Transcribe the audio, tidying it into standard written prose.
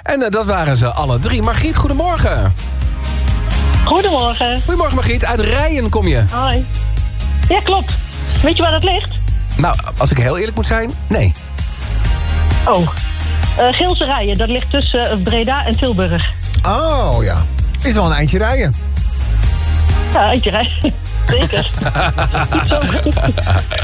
En dat waren ze alle 3. Margriet, goedemorgen. Goedemorgen. Goedemorgen Margriet, uit Rijen kom je. Hoi. Ja, klopt. Weet je waar dat ligt? Nou, als ik heel eerlijk moet zijn, nee. Oh. Geelse Rijen, dat ligt tussen Breda en Tilburg. Oh ja, is wel een eindje rijden. Ja, eentje rijden. Zeker. Zo.